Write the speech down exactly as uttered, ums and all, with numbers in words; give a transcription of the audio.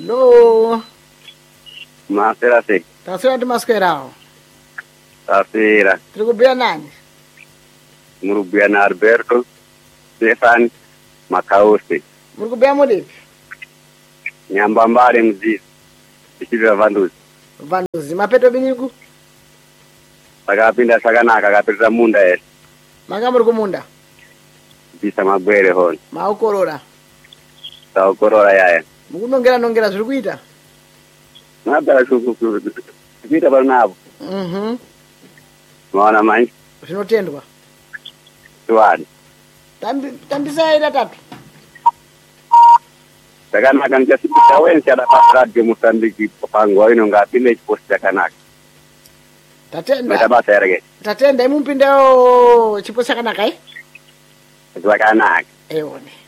Alô? Masera sei. Tá certo, Masquerao? Sasera. Tudo bem, Nani? Murubiana Alberto. Stefan Makausi. Muito bem, Muripe. Nyambambare mzizi. Ichivya vanduzi. Vanduzi. Mapeto biniku? Sakapinda sakanaka akapitira munda ere. Manga muri kumunda? Bisa magwere honi. Maukorora? Saukorora yaya. Mukunongera nongera zviri kuita? Mabara shukuku. Kuita panapo. Mhm. Mwaona manje. Zvinotendwa. Tuwani. Tambi tambisaira tatu. Sakanaka ndichasipita wensi adapasa radio Mozambique pango ino ngapinde chiposti chakanaka. Tatenda. Meta basa ereke. Tatenda imumpindao chipo chakanaka eh? Chakanaka. Eone.